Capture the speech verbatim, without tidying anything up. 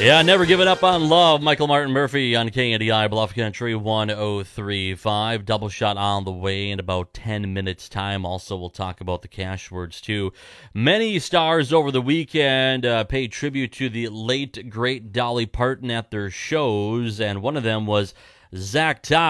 Yeah, never giving up on love. Michael Martin Murphy on K N D I Bluff Country one oh three point five. Double shot on the way in about ten minutes time. Also, we'll talk about the cash words too. Many stars over the weekend uh, paid tribute to the late great Dolly Parton at their shows, and one of them was Zach Todd.